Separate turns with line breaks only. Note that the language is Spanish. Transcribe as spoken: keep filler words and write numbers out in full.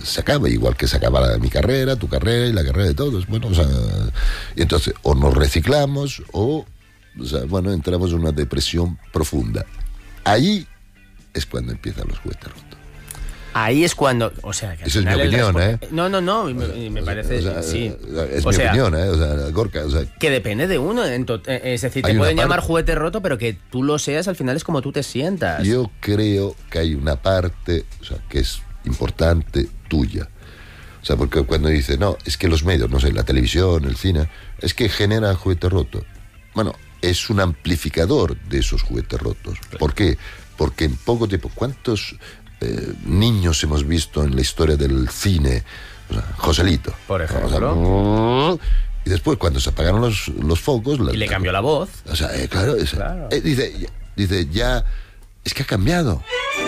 se acaba, igual que se acaba la, mi carrera, tu carrera y la carrera de todos. Bueno, o sea, y entonces o nos reciclamos o, o sea, bueno, entramos en una depresión profunda. Ahí es cuando empiezan los juguetes rotos.
Ahí es cuando, o sea, que al
Esa es mi
final el
opinión,
respo-
¿eh?
No, no, no, me,
O sea,
me
o
parece,
sea,
sí.
Es
O
mi
sea,
opinión, ¿eh? O sea, Gorka, o sea,
que depende de uno, en to- eh, es decir, te
Hay una
pueden
parte-
llamar juguete roto, pero que tú lo seas, al final es como tú te sientas.
yo creo que hay una parte, o sea, que es importante tuya. O sea, porque cuando dice, no, es que los medios, no sé, la televisión, el cine, es que genera juguete roto. Bueno, es un amplificador de esos juguetes rotos. ¿Por qué? Porque en poco tiempo, ¿cuántos eh, niños hemos visto en la historia del cine? O sea, Joselito.
Por ejemplo.
O sea, y después, cuando se apagaron los, los focos...
Y le cambió la voz.
O sea, eh, claro, es-
Claro.
eh, dice, dice, ya, es que ha cambiado.